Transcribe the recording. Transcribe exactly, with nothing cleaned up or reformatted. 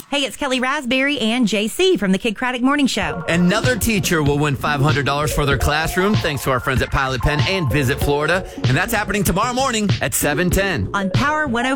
Hey, it's Kelly Raspberry and J C from the Kid Craddock Morning Show. Another teacher will win five hundred dollars for their classroom thanks to our friends at Pilot Pen and Visit Florida. And that's happening tomorrow morning at seven ten. On Power one oh